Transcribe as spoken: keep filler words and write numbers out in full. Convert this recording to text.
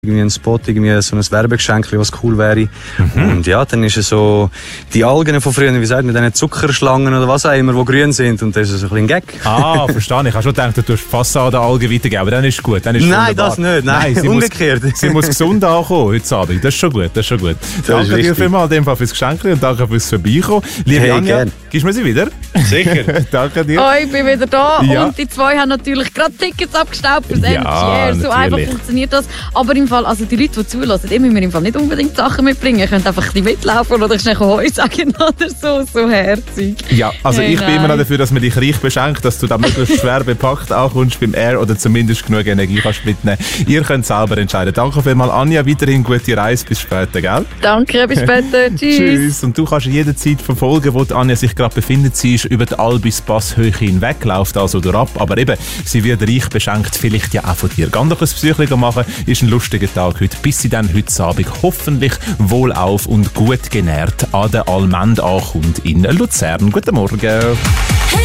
irgendwie ein Spot, irgendwie so ein Werbegeschenk, was cool wäre. Mhm. Und ja, dann ist es so, die Algen von früher, wie sagt man, diese Zuckerschlangen oder was auch immer, die grün sind, und das ist so ein bisschen Gag. Ah, verstehe. Ich habe schon gedacht, du hast Fassadenalgen weitergeben, aber dann ist es gut. Dann ist nein, wunderbar. das nicht, nein, nein umgekehrt. Muss, sie muss gesund ankommen heute Abend, das ist schon gut, das ist schon gut. Das danke dir vielmals in dem Fall fürs Geschenk und danke fürs Vorbeikommen. Liebe hey, Anja, gern. Gibst du mir sie wieder? Sicher. Danke dir. Oh, ich bin wieder da ja. und die zwei haben natürlich gerade Tickets abgestaubt fürs ja, M G R. So einfach funktioniert das. Aber im Fall, also die Leute, die zulassen, die müssen wir im Fall nicht unbedingt Sachen mitbringen. Ihr könnt einfach ein bisschen mitlaufen oder schnell Heu sagen oder so. So herzig. Ja, also hey, ich bin nein. immer noch dafür, dass man dich reich beschenkt, dass du da möglichst schwer bepackt ankommst beim Air oder zumindest genug Energie kannst mitnehmen. Ihr könnt selber entscheiden. Danke vielmals, Anja. Weiterhin gute Reise. Bis später, gell? Danke, bis später. Tschüss. Tschüss. Und du kannst jederzeit verfolgen, wo die Anja sich gerade befindet. Sie ist über die Albis-Passhöhe hinweg, läuft also durchab. Aber eben, sie wird reich beschenkt, vielleicht ja auch von dir. Geh doch ein Besuchchen machen. Ist ein lustiger Tag heute. Bis sie dann heute Abend hoffentlich wohlauf und gut genährt an der Almend ankommt in Luzern. Guten Morgen.